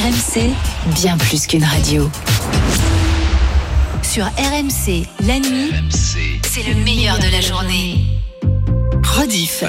RMC, bien plus qu'une radio. Sur RMC, la nuit, c'est le meilleur de la journée. Rediff.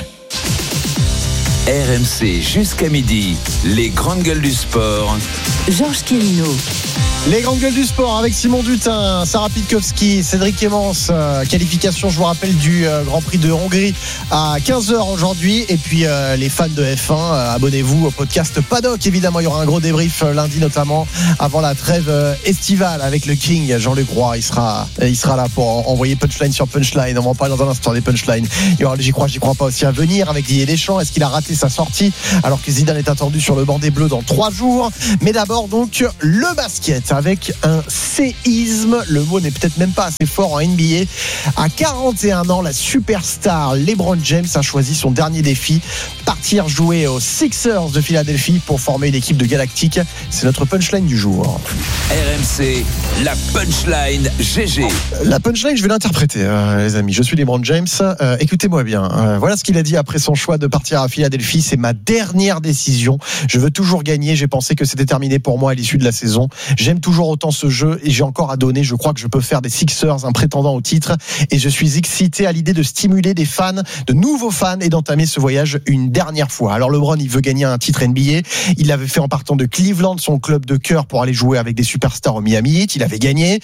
RMC jusqu'à midi, les grandes gueules du sport. Georges Quérino. Les grandes gueules du sport avec Simon Dutin, Sarah Pitkowski, Cédric Clémence. Qualification, je vous rappelle, du Grand Prix de Hongrie à 15h aujourd'hui. Et puis les fans de F1, abonnez-vous au podcast Paddock. Évidemment, il y aura un gros débrief lundi, notamment avant la trêve estivale avec le King, Jean-Luc Roy. Il sera là pour envoyer punchline sur punchline. On va en parler dans un instant des punchlines. Il y aura j'y crois pas aussi à venir avec Didier Deschamps. Est-ce qu'il a raté sa sortie alors que Zidane est attendu sur le banc des Bleus dans 3 jours? Mais d'abord donc le basket avec un séisme. Le mot n'est peut-être même pas assez fort en NBA. À 41 ans, la superstar LeBron James a choisi son dernier défi, partir jouer aux Sixers de Philadelphie pour former une équipe de Galactique. C'est notre punchline du jour. RMC, la punchline GG. La punchline, je vais l'interpréter, les amis. Je suis LeBron James. Écoutez-moi bien. Voilà ce qu'il a dit après son choix de partir à Philadelphie. C'est ma dernière décision. Je veux toujours gagner. J'ai pensé que c'était terminé pour moi à l'issue de la saison. J'aime toujours autant ce jeu et j'ai encore à donner. Je crois que je peux faire des Sixers un prétendant au titre et je suis excité à l'idée de stimuler des fans, de nouveaux fans et d'entamer ce voyage une dernière fois. Alors LeBron, il veut gagner un titre NBA. Il l'avait fait en partant de Cleveland, son club de cœur, pour aller jouer avec des superstars au Miami Heat. Il avait gagné.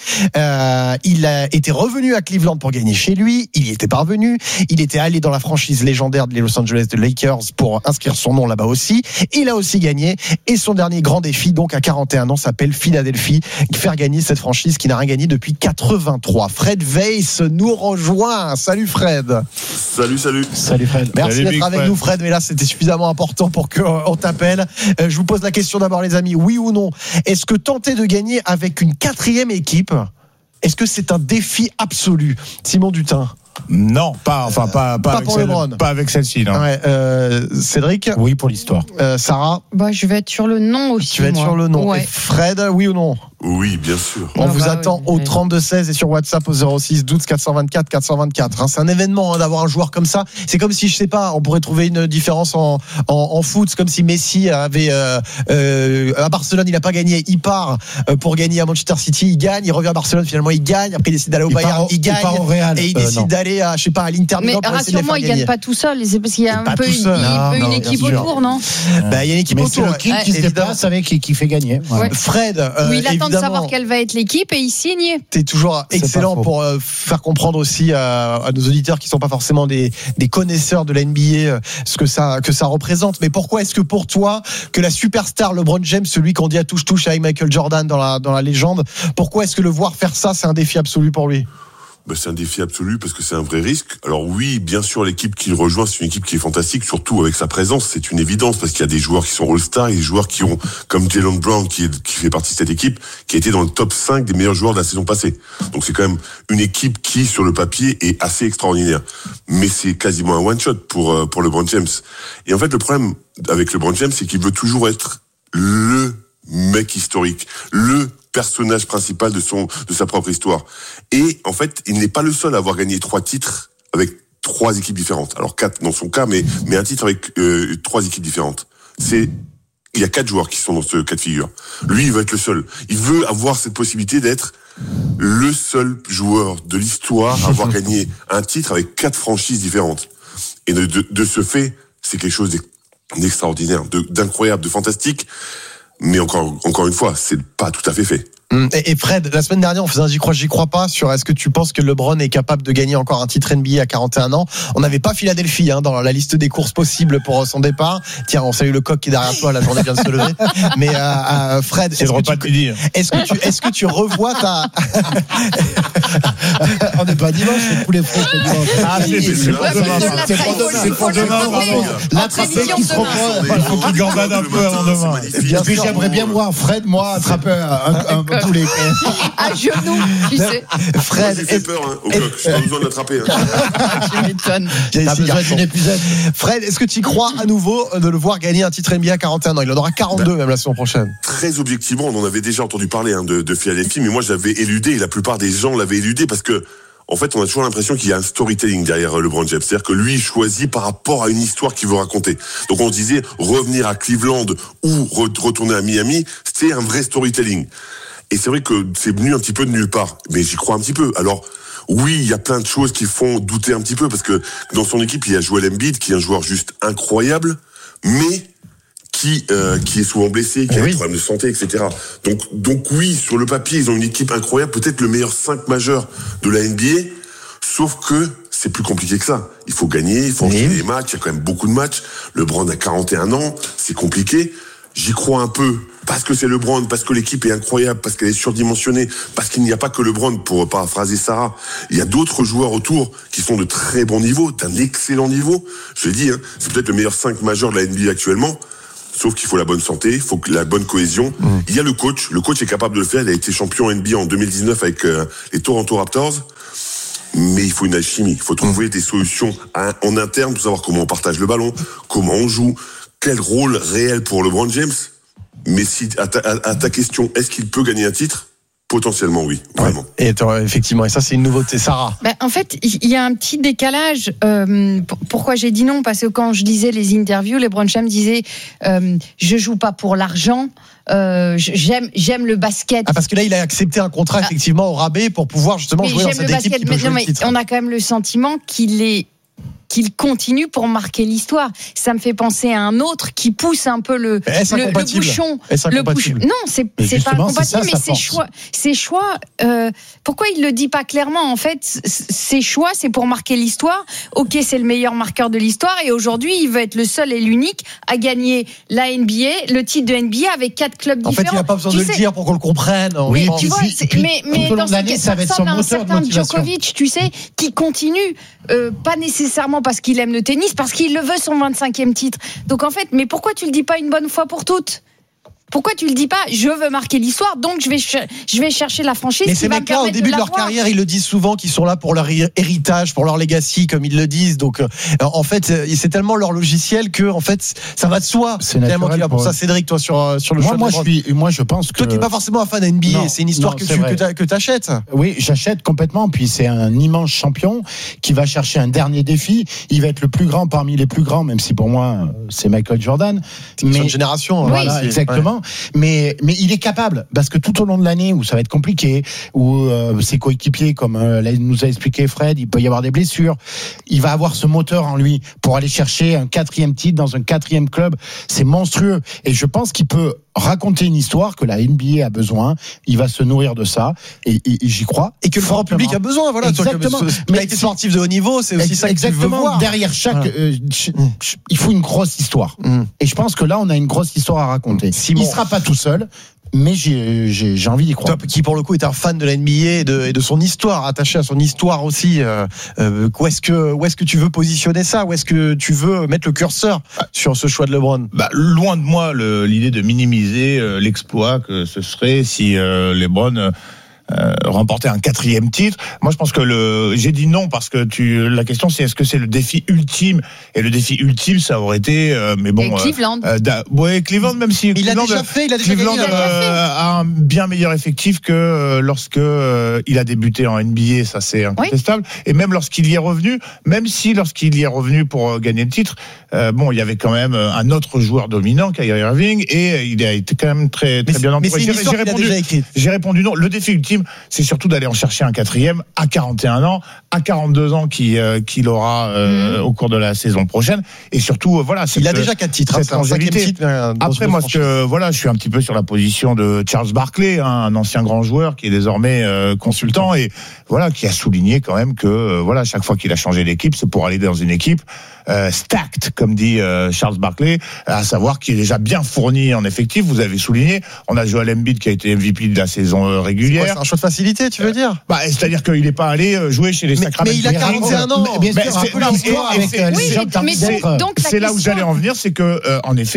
Il a été revenu à Cleveland pour gagner chez lui. Il y était parvenu. Il était allé dans la franchise légendaire des Los Angeles de Lakers pour inscrire son nom là-bas aussi. Il a aussi gagné. Et son dernier grand défi, donc à 41 ans, s'appelle Philadelphie. Faire gagner cette franchise qui n'a rien gagné depuis 83. Fred Weiss nous rejoint. Salut Fred. Salut Fred. Merci d'être avec nous Fred, mais là c'était suffisamment important pour qu'on t'appelle. Je vous pose la question d'abord les amis, oui ou non, est-ce que tenter de gagner avec une 4e équipe, est-ce que c'est un défi absolu? Simon Dutin. Non, pas avec celle-ci. Non. Ouais, Cédric. Oui, pour l'histoire. Sarah. Je vais être sur le non aussi. Tu vas être sur le non. Ouais. Et Fred, oui ou non? Oui, bien sûr. On vous attend au 32-16 et sur WhatsApp au 06 12 424 424. C'est un événement d'avoir un joueur comme ça. C'est comme si, je sais pas, on pourrait trouver une différence en foot. C'est comme si Messi avait à Barcelone, il n'a pas gagné. Il part pour gagner à Manchester City, il gagne. Il revient à Barcelone, finalement il gagne. Après il décide d'aller au Bayern, il gagne. Au Real. Et il décide d'aller à, je sais pas, à l'Inter Milan. Mais rassure-moi, il gagne pas tout seul. C'est parce qu'il y a un peu une équipe autour, non? Il y a une équipe autour. C'est le King qui se déplace avec et qui fait gagner. Ouais. Fred, il attend de savoir quelle va être l'équipe et il signe. T'es toujours excellent pour faire comprendre aussi à nos auditeurs qui sont pas forcément des connaisseurs de la NBA ce que ça représente. Mais pourquoi est-ce que pour toi que la superstar LeBron James, celui qu'on dit à touche avec Michael Jordan dans la légende, pourquoi est-ce que le voir faire ça, c'est un défi absolu pour lui? C'est un défi absolu parce que c'est un vrai risque. Alors oui, bien sûr, l'équipe qu'il rejoint, c'est une équipe qui est fantastique, surtout avec sa présence, c'est une évidence parce qu'il y a des joueurs qui sont All-Stars et des joueurs qui ont, comme Jaylen Brown, qui fait partie de cette équipe, qui a été dans le top 5 des meilleurs joueurs de la saison passée. Donc c'est quand même une équipe qui, sur le papier, est assez extraordinaire. Mais c'est quasiment un one-shot pour LeBron James. Et en fait, le problème avec LeBron James, c'est qu'il veut toujours être le mec historique, le personnage principal de sa propre histoire. Et en fait, il n'est pas le seul à avoir gagné 3 titres avec 3 équipes différentes. Alors 4 dans son cas, mais un titre avec 3 équipes différentes. Il y a 4 joueurs qui sont dans ce cas de figure. Lui, il veut être le seul. Il veut avoir cette possibilité d'être le seul joueur de l'histoire à avoir gagné un titre avec 4 franchises différentes. Et de ce fait, c'est quelque chose d'extraordinaire, d'incroyable, de fantastique. Mais encore une fois, c'est pas tout à fait fait. Et Fred, la semaine dernière, on faisait un j'y crois pas sur est-ce que tu penses que LeBron est capable de gagner encore un titre NBA à 41 ans. On n'avait pas Philadelphie dans la liste des courses possibles pour son départ. Tiens, on salue le coq qui est derrière toi, la journée vient de se lever. Mais Fred, est-ce que tu revois ta... On n'est pas dimanche, c'est tous les faux. C'est pour demain. L'attrapé qui se reprend. Il faut qu'il gambade un peu avant demain. Et puis j'aimerais bien voir Fred, moi, attraper un tous les à genoux, tu sais. Fred, j'ai fait peur, au coq, j'ai pas besoin de l'attraper. Tu m'étonnes. T'as besoin d'une épuisette. Fred, est-ce que tu y crois à nouveau de le voir gagner un titre NBA à 41 ans? Il en aura 42 même la saison prochaine. Très objectivement, on en avait déjà entendu parler de Philadelphie, mais moi je l'avais éludé, et la plupart des gens l'avaient éludé parce que en fait, on a toujours l'impression qu'il y a un storytelling derrière LeBron James. C'est-à-dire que lui, il choisit par rapport à une histoire qu'il veut raconter. Donc, on se disait, revenir à Cleveland ou retourner à Miami, c'était un vrai storytelling. Et c'est vrai que c'est venu un petit peu de nulle part. Mais j'y crois un petit peu. Alors, oui, il y a plein de choses qui font douter un petit peu, parce que dans son équipe, il y a Joel Embiid, qui est un joueur juste incroyable, mais qui est souvent blessé, qui a des problèmes de santé, etc. Donc oui, sur le papier, ils ont une équipe incroyable, peut-être le meilleur 5 majeur de la NBA, sauf que c'est plus compliqué que ça. Il faut gagner, il faut enchaîner les matchs, il y a quand même beaucoup de matchs. LeBron a 41 ans, c'est compliqué. J'y crois un peu, parce que c'est LeBron, parce que l'équipe est incroyable, parce qu'elle est surdimensionnée, parce qu'il n'y a pas que LeBron, pour paraphraser Sarah. Il y a d'autres joueurs autour qui sont de très bon niveau, d'un excellent niveau. Je l'ai dit, c'est peut-être le meilleur 5 majeur de la NBA actuellement. Sauf qu'il faut la bonne santé, il faut la bonne cohésion. Il y a le coach est capable de le faire. Il a été champion NBA en 2019 avec les Toronto Raptors. Mais il faut une alchimie, il faut trouver des solutions en interne pour savoir comment on partage le ballon, comment on joue, quel rôle réel pour LeBron James. Mais si à ta question, est-ce qu'il peut gagner un titre ? Potentiellement, oui, vraiment. Et effectivement, et ça, c'est une nouveauté, Sarah. En fait, il y a un petit décalage. Pourquoi j'ai dit non ? Parce que quand je lisais les interviews, LeBron James disait je joue pas pour l'argent. J'aime le basket. Parce que là, il a accepté un contrat effectivement au rabais pour pouvoir justement jouer dans cette équipe qui peut jouer le titre. On a quand même le sentiment qu'il continue pour marquer l'histoire. Ça me fait penser à un autre qui pousse un peu le bouchon. Non, c'est pas incompatible, mais ses choix. Pourquoi il le dit pas clairement ? En fait, ses choix, c'est pour marquer l'histoire. Ok, c'est le meilleur marqueur de l'histoire, et aujourd'hui, il veut être le seul et l'unique à gagner la NBA, le titre de NBA avec 4 clubs différents. En fait, il n'a pas besoin de le dire pour qu'on le comprenne. Oui, tu vois, mais dans l'année, ça va être son moteur de motivation. Djokovic, tu sais, qui continue, pas nécessairement parce qu'il aime le tennis, parce qu'il le veut, son 25e titre. Donc en fait, mais pourquoi tu le dis pas une bonne fois pour toutes ? Pourquoi tu le dis pas ? Je veux marquer l'histoire, donc je vais chercher la franchise. Mais ces mecs-là, au début de leur carrière, ils le disent souvent qu'ils sont là pour leur héritage, pour leur legacy, comme ils le disent. Donc, en fait, c'est tellement leur logiciel que, en fait, ça va de soi. C'est tellement qu'il a pour ça. Cédric, toi, sur le choix. Moi, je pense que. Toi, t'es pas forcément un fan NBA. C'est une histoire que t'achètes. Oui, j'achète complètement. Puis c'est un immense champion qui va chercher un dernier défi. Il va être le plus grand parmi les plus grands, même si pour moi, c'est Michael Jordan. C'est une génération. Voilà, exactement. Mais il est capable, parce que tout au long de l'année où ça va être compliqué, où ses coéquipiers, comme nous a expliqué Fred, il peut y avoir des blessures, il va avoir ce moteur en lui pour aller chercher un 4e titre dans un 4e club. C'est monstrueux, et je pense qu'il peut raconter une histoire que la NBA a besoin. Il va se nourrir de ça, et j'y crois. Et que le grand public a besoin. Voilà. Exactement. Mais été sportif de haut niveau, c'est aussi ça que tu veux voir. Derrière chaque, il faut une grosse histoire. Et je pense que là, on a une grosse histoire à raconter. Il sera pas tout seul, mais j'ai envie d'y croire. Toi, qui pour le coup est un fan de la NBA et de son histoire, attaché à son histoire aussi, où est-ce que tu veux positionner ça ? Où est-ce que tu veux mettre le curseur sur ce choix de LeBron ? Loin de moi l'idée de minimiser l'exploit que ce serait si LeBron remporter un 4e titre. Moi, je pense que j'ai dit non parce que la question c'est est-ce que c'est le défi ultime, et le défi ultime ça aurait été mais bon Cleveland. Cleveland, même si il a déjà Cleveland a un bien meilleur effectif que lorsque il a débuté en NBA, ça c'est incontestable. Et même lorsqu'il y est revenu, lorsqu'il y est revenu pour gagner le titre, il y avait quand même un autre joueur dominant, Kyrie Irving, et il a été quand même très bien entouré. J'ai répondu non. Le défi ultime, c'est surtout d'aller en chercher un 4e à 41 ans, à 42 ans qu'il aura au cours de la saison prochaine, et surtout il a déjà 4 titres, cette longévité. Après, moi, je suis un petit peu sur la position de Charles Barkley, un ancien grand joueur qui est désormais consultant, et qui a souligné quand même que chaque fois qu'il a changé d'équipe, c'est pour aller dans une équipe stacked, comme dit Charles Barkley, à savoir qu'il est déjà bien fourni en effectif. Vous avez souligné, on a Joel Embiid qui a été MVP de la saison régulière. C'est un choix de facilité, tu veux dire ? C'est-à-dire qu'il n'est pas allé jouer chez les Sacramento. Mais il a 41 ans. C'est là où j'allais en venir, c'est que en effet,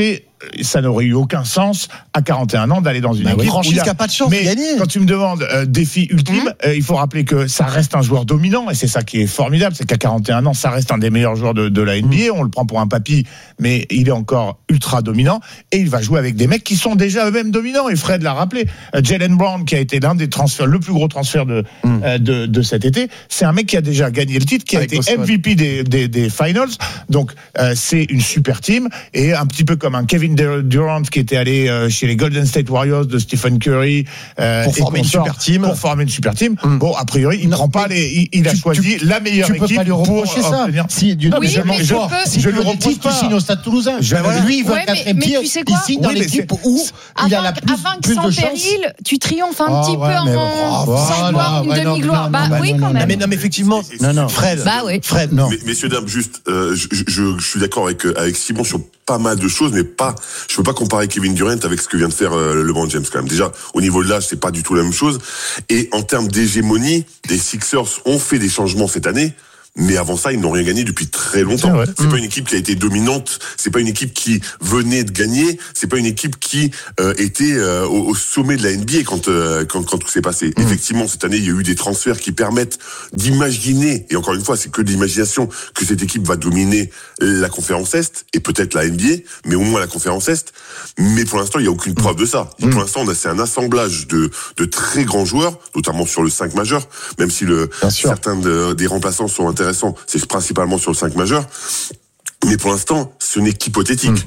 ça n'aurait eu aucun sens à 41 ans d'aller dans une équipe. Franchise qui n'a pas de chance de gagner. Quand tu me demandes défi ultime, il faut rappeler que ça reste un joueur dominant et c'est ça qui est formidable, c'est qu'à 41 ans, ça reste un des meilleurs joueurs de la NBA. On le prend pour un papy, mais il est encore ultra dominant et il va jouer avec des mecs qui sont déjà eux-mêmes dominants. Et Fred l'a rappelé, Jaylen Brown, qui a été l'un des transferts, le plus gros transfert de cet été, c'est un mec qui a déjà gagné le titre, qui a été MVP des finals. Donc c'est une super team et un petit peu comme un Kevin Durant qui était allé chez les Golden State Warriors de Stephen Curry pour former une super team. Bon, a priori, il ne prend pas il a choisi la meilleure équipe. Tu peux pas lui reprocher ça. Si je lui reproche pas. Tu signes au Stade Toulousain. Lui, il veut un 4e pied. Il signe dans l'équipe où il a la plus de chance. Sans péril, tu triomphes un petit peu sans gloire, une demi-gloire. Oui, quand même. Non, mais effectivement, Fred. Fred, non. Messieurs, dames, juste, je suis d'accord avec Simon sur pas mal de choses, mais je peux pas comparer Kevin Durant avec ce que vient de faire LeBron James quand même. Déjà, au niveau de l'âge, c'est pas du tout la même chose. Et en termes d'hégémonie, les Sixers ont fait des changements cette année. Mais avant ça, ils n'ont rien gagné depuis très longtemps. C'est pas une équipe qui a été dominante. C'est pas une équipe qui venait de gagner. C'est pas une équipe qui était au sommet de la NBA quand tout s'est passé. Effectivement, cette année, il y a eu des transferts qui permettent d'imaginer, et encore une fois, c'est que de l'imagination, que cette équipe va dominer la conférence Est et peut-être la NBA, mais au moins la conférence Est. Mais pour l'instant, il y a aucune preuve de ça. Pour l'instant, c'est un assemblage de très grands joueurs, notamment sur le 5 majeur, même si certains des remplaçants sont intéressants. C'est principalement sur le 5 majeur. Mais pour l'instant, ce n'est qu'hypothétique.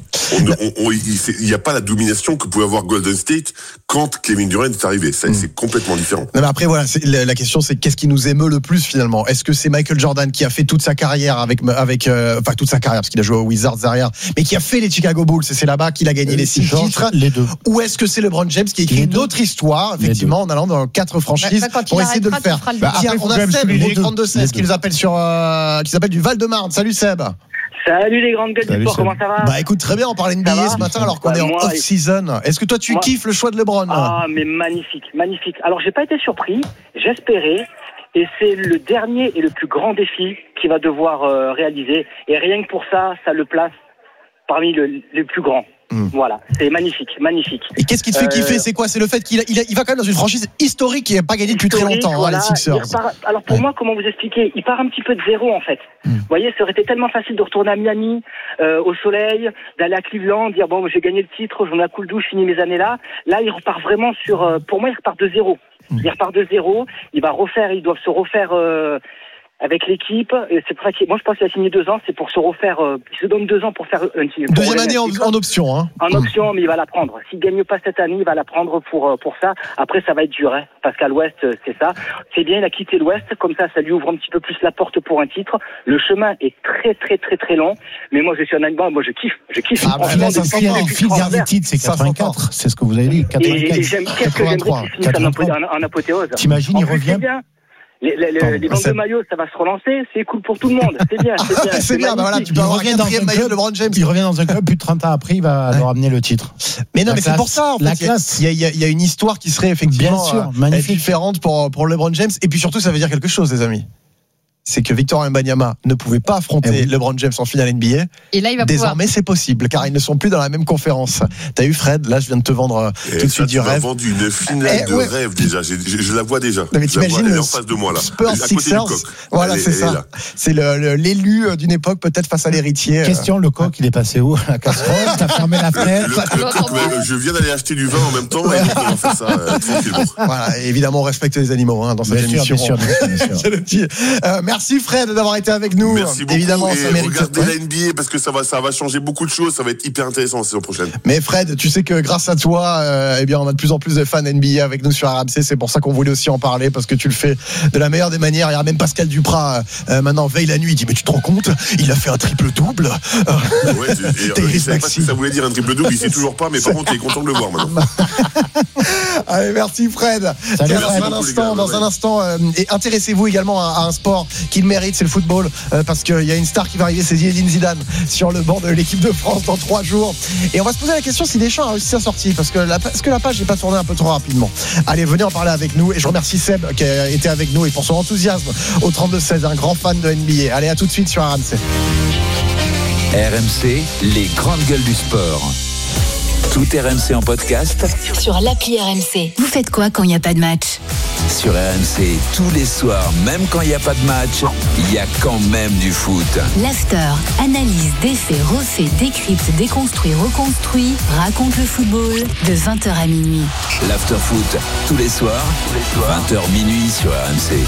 Il n'y a pas la domination que pouvait avoir Golden State quand Kevin Durant est arrivé. C'est complètement différent. Non, mais après, voilà, la question, c'est qu'est-ce qui nous émeut le plus finalement ? Est-ce que c'est Michael Jordan qui a fait toute sa carrière enfin toute sa carrière parce qu'il a joué aux Wizards derrière, mais qui a fait les Chicago Bulls et c'est là-bas qu'il a gagné les 6 titres. Les deux. Ou est-ce que c'est LeBron James qui a écrit une autre histoire, effectivement, en allant dans 4 franchises pour essayer de le faire. On a Seb au 32-16 qui nous appelle qui s'appelle du Val-de-Marne. Salut Seb. Salut les grandes gueules du sport, comment ça va ? Écoute, très bien, on parlait NBA ce matin alors qu'on est en off-season. Est-ce que toi tu kiffes le choix de LeBron ? Mais magnifique. Alors j'ai pas été surpris, j'espérais, et c'est le dernier et le plus grand défi qu'il va devoir réaliser. Et rien que pour ça le place parmi les plus grands. Voilà, c'est magnifique. Et qu'est-ce qui te fait kiffer ? C'est quoi ? C'est le fait qu'il va quand même dans une franchise historique qui n'a pas gagné depuis très longtemps, voilà, les Sixers. Alors pour moi, comment vous expliquer ? Il part un petit peu de zéro en fait. Vous voyez, ça aurait été tellement facile de retourner à Miami, au soleil, d'aller à Cleveland, dire bon, j'ai gagné le titre, j'en ai un cool douche, je finis mes années là. Là, il repart vraiment pour moi, il repart de zéro. Ils doivent se refaire avec l'équipe, et c'est pour ça moi je pense qu'il a signé 2 ans, c'est pour se refaire, il se donne 2 ans pour faire une deuxième année en option, hein. En option, mais il va la prendre. S'il gagne pas cette année, il va la prendre pour ça. Après, ça va être dur, hein, parce qu'à l'Ouest, c'est ça. C'est bien, il a quitté l'Ouest, comme ça lui ouvre un petit peu plus la porte pour un titre. Le chemin est très très très très long, mais moi je suis un animal, moi je kiffe. Le fil dernier titre, c'est 84, c'est ce que vous avez dit. 84, et qu'est-ce que j'aimerais qu'il finisse en apothéose. T'imagines, il revient. Les ventes de maillots, ça va se relancer, c'est cool pour tout le monde, c'est bien. C'est bien, voilà, tu peux avoir un 4e maillot de LeBron James. Il revient dans un club, plus de 30 ans après, il va leur amener le titre. Mais non, mais c'est pour ça, en fait, il y a une histoire qui serait effectivement différente pour LeBron James, et puis surtout, ça veut dire quelque chose, les amis. C'est que Victor Wembanyama ne pouvait pas affronter LeBron James en finale NBA. Et là, il va désormais, c'est possible, car ils ne sont plus dans la même conférence. T'as eu Fred, là, je viens de te vendre tout de suite du rêve. Tu m'as vendu une finale de rêve déjà. Je la vois déjà. Non, mais t'imagines, elle est en face de moi là. Spurs Sixers. Voilà, c'est ça. C'est l'élu d'une époque, peut-être face à l'héritier. Question, le coq, il est passé où ? La casserole, t'as fermé la fenêtre. Le coq, je viens d'aller acheter du vin en même temps, et donc on va faire ça tranquillement. Voilà, évidemment, on respecte les animaux dans cette émission. Bien sûr. Merci Fred d'avoir été avec nous. Merci beaucoup. Évidemment, et regardez la NBA parce que ça va changer beaucoup de choses. Ça va être hyper intéressant la saison prochaine. Mais Fred, tu sais que grâce à toi, on a de plus en plus de fans NBA avec nous sur RMC. C'est pour ça qu'on voulait aussi en parler parce que tu le fais de la meilleure des manières. Il y a même Pascal Duprat maintenant veille la nuit. Il dit mais tu te rends compte ? Il a fait un triple-double. Il savait pas ce que ça voulait dire un triple-double. Il sait toujours pas. Mais par contre, il est content de le voir maintenant. Allez, merci Fred. Salut, dans un instant, et intéressez-vous également à un sport qu'il mérite. C'est le football, parce qu'il y a une star qui va arriver, c'est Zinedine Zidane sur le banc de l'équipe de France dans 3 jours. Et on va se poser la question si Deschamps a réussi sa sortie, parce que la page n'est pas tournée un peu trop rapidement. Allez, venez en parler avec nous. Et je remercie Seb qui a été avec nous et pour son enthousiasme au 32-16, un grand fan de NBA. Allez, à tout de suite sur RMC. RMC, les grandes gueules du sport. Tout RMC en podcast sur l'appli RMC. Vous faites quoi quand il n'y a pas de match? Sur RMC, tous les soirs, même quand il n'y a pas de match, il y a quand même du foot. L'after, analyse, défait, refait, décrypte, déconstruit, reconstruit, raconte le football de 20h à minuit. L'after foot, tous les soirs, 20h minuit sur RMC.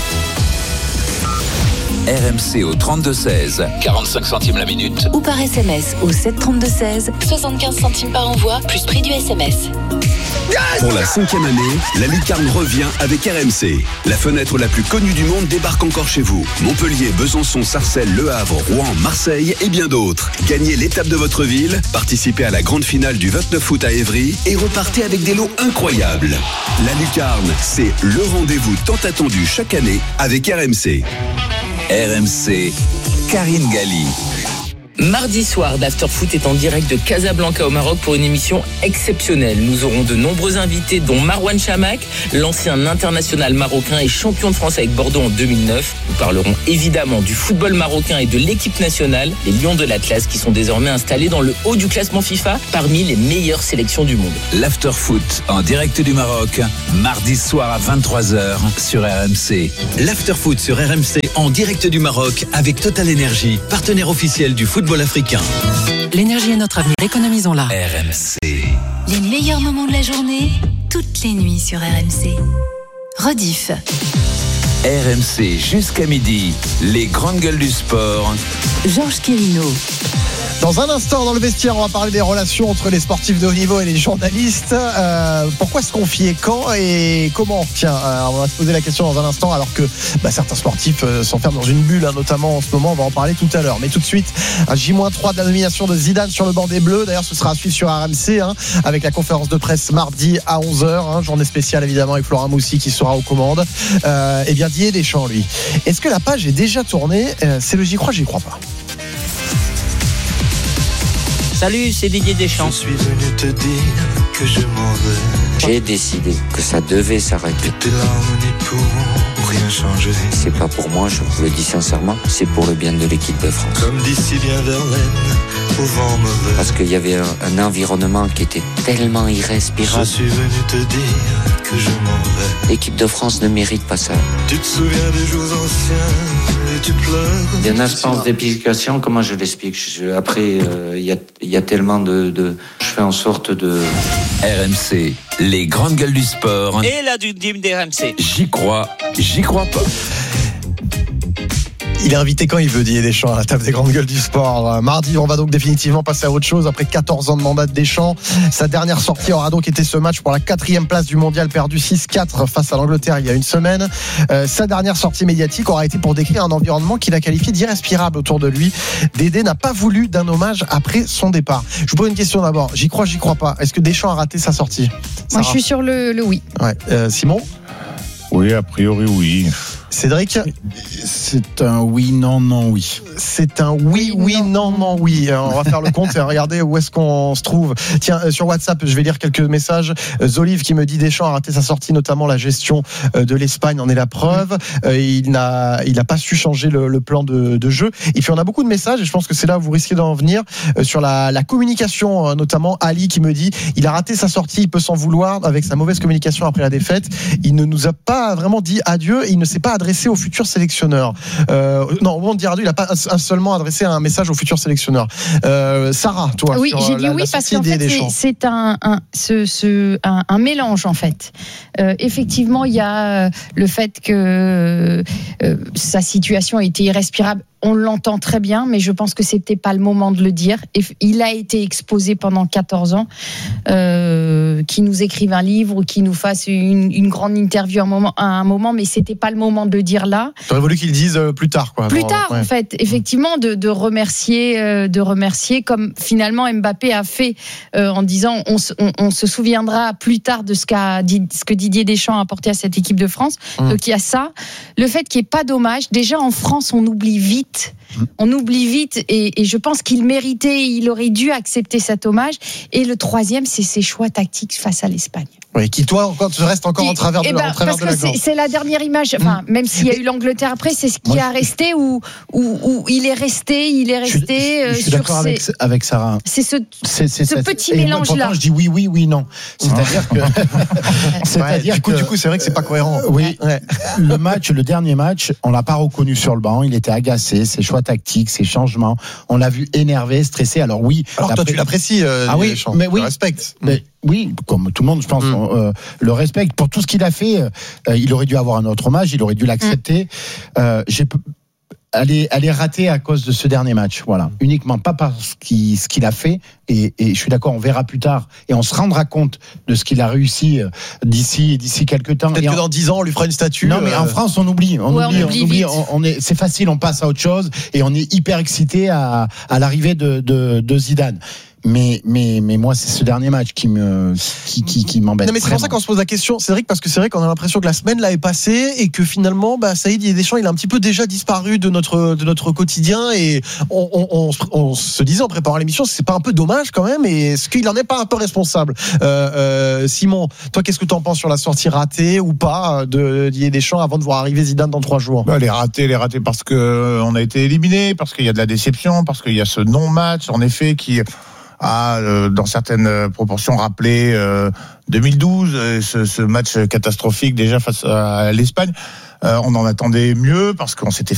RMC au 32-16, 45 centimes la minute. Ou par SMS au 732-16, 75 centimes par envoi, plus prix du SMS. Pour la 5e année, la lucarne revient avec RMC. La fenêtre la plus connue du monde débarque encore chez vous. Montpellier, Besançon, Sarcelles, Le Havre, Rouen, Marseille et bien d'autres. Gagnez l'étape de votre ville, participez à la grande finale du 29 août à Évry et repartez avec des lots incroyables. La lucarne, c'est le rendez-vous tant attendu chaque année avec RMC. RMC, Karine Galli. Mardi soir, l'Afterfoot est en direct de Casablanca au Maroc pour une émission exceptionnelle. Nous aurons de nombreux invités, dont Marouane Chamakh, l'ancien international marocain et champion de France avec Bordeaux en 2009. Nous parlerons évidemment du football marocain et de l'équipe nationale, les Lions de l'Atlas, qui sont désormais installés dans le haut du classement FIFA parmi les meilleures sélections du monde. L'Afterfoot en direct du Maroc, mardi soir à 23h sur RMC. L'Afterfoot sur RMC en direct du Maroc avec Total Energy, partenaire officiel du football africain. L'énergie est notre avenir, économisons-la. RMC. Les meilleurs moments de la journée, toutes les nuits sur RMC. Rediff. RMC jusqu'à midi, les grandes gueules du sport. Georges Quirino. Dans un instant, dans le vestiaire, on va parler des relations entre les sportifs de haut niveau et les journalistes. Pourquoi se confier, quand et comment? Tiens, on va se poser la question dans un instant, alors que certains sportifs s'enferment dans une bulle, notamment en ce moment. On va en parler tout à l'heure. Mais tout de suite, un J-3 de la nomination de Zidane sur le banc des Bleus. D'ailleurs, ce sera à suivre sur RMC, avec la conférence de presse mardi à 11h. Journée spéciale, évidemment, avec Florent Moussi qui sera aux commandes. Et bien, Didier Deschamps, lui. Est-ce que la page est déjà tournée? C'est le j'y crois pas. Salut, c'est Didier Deschamps. Je suis venu te dire que je m'en vais. J'ai décidé que ça devait s'arrêter. Et tes larmes n'y pourront rien changer. C'est pas pour moi, je vous le dis sincèrement, c'est pour le bien de l'équipe de France. Comme d'ici bien Verlaine, au vent mauvais. Parce qu'il y avait un environnement qui était tellement irrespirable. Je suis venu te dire que je m'en vais. L'équipe de France ne mérite pas ça. Tu te souviens des jours anciens et tu pleures. Il y a une instance d'explication, comment je l'explique? Après, il y a tellement de... Je fais en sorte de... RMC, les grandes gueules du sport. Et la du team d'RMC. J'y crois pas. Il est invité quand il veut, Didier Deschamps, à la table des grandes gueules du sport. Mardi, on va donc définitivement passer à autre chose. Après 14 ans de mandat de Deschamps, sa dernière sortie aura donc été ce match pour la 4e place du mondial, perdu 6-4 face à l'Angleterre il y a une semaine. Sa dernière sortie médiatique aura été pour décrire un environnement qu'il a qualifié d'irrespirable autour de lui. Dédé n'a pas voulu d'un hommage après son départ. Je vous pose une question d'abord. J'y crois pas. Est-ce que Deschamps a raté sa sortie? Moi, je suis sur le oui. Ouais. Simon? Oui, a priori, oui. Cédric? C'est un oui, non, oui. C'est un oui, non, oui. On va faire le compte et regarder où est-ce qu'on se trouve. Tiens, sur WhatsApp, je vais lire quelques messages. Zolive qui me dit Deschamps a raté sa sortie, notamment la gestion de l'Espagne en est la preuve. Il n'a pas su changer le plan de jeu. Et puis on a beaucoup de messages et je pense que c'est là où vous risquez d'en venir sur la communication, notamment Ali qui me dit il a raté sa sortie, il peut s'en vouloir avec sa mauvaise communication après la défaite. Il ne nous a pas vraiment dit adieu et il ne s'est pas adressé au futur sélectionneur. Non, au moment de dire adieu, il n'a pas seulement adressé un message au futur sélectionneur. Sarah, toi. Oui, j'ai dit oui parce qu'en fait c'est un mélange en fait. Effectivement, il y a le fait que sa situation était irrespirable. On l'entend très bien, mais je pense que c'était pas le moment de le dire. Et il a été exposé pendant 14 ans, qu'il nous écrive un livre ou qu'il nous fasse une grande interview à un moment, mais c'était pas le moment de le dire là. J'aurais voulu qu'il dise plus tard, quoi. Plus tard, en fait, effectivement, de remercier, comme finalement Mbappé a fait en disant, on se souviendra plus tard de ce que Didier Deschamps a apporté à cette équipe de France. Donc il y a ça, le fait qu'il n'y ait pas d'hommage. Déjà en France, on oublie vite vite. On oublie vite et je pense qu'il méritait, il aurait dû accepter cet hommage. Et le troisième, c'est ses choix tactiques face à l'Espagne. Oui, qui toi reste encore en travers de la parce que c'est la dernière image. Enfin, même s'il y a eu l'Angleterre après, c'est ce qui a resté où il est resté. Je suis d'accord avec Sarah. C'est ce petit mélange là. Je dis oui, non. C'est-à-dire que du coup, c'est vrai que c'est pas cohérent. Oui. Ouais. Le dernier match, on l'a pas reconnu sur le banc. Il était agacé, ses choix tactiques, ses changements. On l'a vu énervé, stressé. Alors oui. Alors toi, tu l'apprécies. Oui, mais oui. Tu respectes. Mais oui, comme tout le monde, je pense, le respecte pour tout ce qu'il a fait. Il aurait dû avoir un autre hommage, il aurait dû l'accepter. Elle est ratée à cause de ce dernier match, voilà. Uniquement pas parce ce qu'il a fait, et je suis d'accord, on verra plus tard, et on se rendra compte de ce qu'il a réussi d'ici quelques temps. Peut-être que dans 10 ans, on lui fera une statue. Non, mais en France, on oublie. C'est facile, on passe à autre chose, et on est hyper excité à l'arrivée de Zidane. Mais moi, c'est ce dernier match qui m'embête. Non, mais c'est pour ça qu'on se pose la question, Cédric, parce que c'est vrai qu'on a l'impression que la semaine là est passée et que finalement, Saïd Deschamps, il a un petit peu déjà disparu de notre quotidien, et on se disait en préparant l'émission, c'est pas un peu dommage quand même, et est-ce qu'il en est pas un peu responsable? Simon, toi, qu'est-ce que tu en penses sur la sortie ratée ou pas de Didier Deschamps avant de voir arriver Zidane dans 3 jours? Elle est ratée parce que on a été éliminé, parce qu'il y a de la déception, parce qu'il y a ce non-match, en effet, qui a, dans certaines proportions, rappelé 2012, ce match catastrophique déjà face à l'Espagne. On en attendait mieux parce qu'on s'était